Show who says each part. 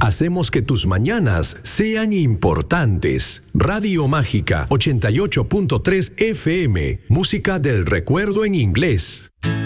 Speaker 1: hacemos que tus mañanas sean importantes. Radio Mágica 88.3 FM, música del recuerdo en inglés.